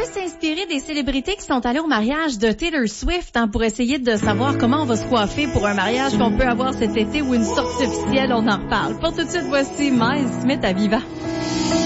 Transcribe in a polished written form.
peut s'inspirer des célébrités qui sont allées au mariage de Taylor Swift pour essayer de savoir comment on va se coiffer pour un mariage qu'on peut avoir cet été ou une sortie officielle, on en reparle. Pour tout de suite, voici Miles Smith à Viva.